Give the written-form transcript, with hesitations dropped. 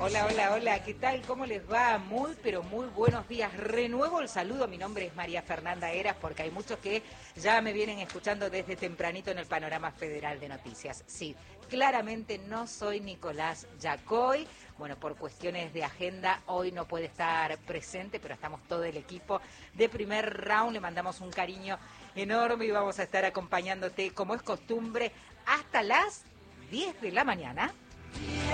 Hola, hola, hola, ¿qué tal? ¿Cómo les va? Muy, pero muy buenos días. Renuevo el saludo, mi nombre es María Fernanda Heras, porque hay muchos que ya me vienen escuchando desde tempranito en el Panorama Federal de Noticias. Sí, claramente no soy Nicolás Yacoy. Bueno, por cuestiones de agenda, hoy no puede estar presente, pero estamos todo el equipo de Primer Round. Le mandamos un cariño enorme y vamos a estar acompañándote, como es costumbre, hasta las 10 de la mañana.